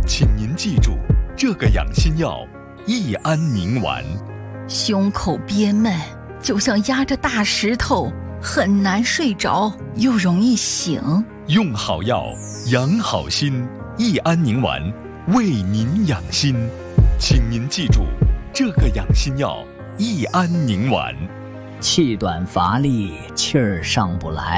请您记住，这个养心药益安宁丸。 胸口憋闷，就像压着大石头，很难睡着，又容易醒。 用好药，养好心，益安宁丸为您养心。请您记住，这个养心药益安宁丸。 气短乏力，气儿上不来。